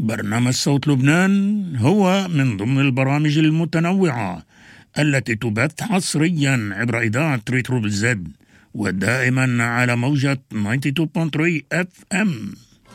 برنامج صوت لبنان هو من ضمن البرامج المتنوعة التي تبث حصريا عبر إذاعة ريترو بالزد ودائما على موجة 92.3 FM.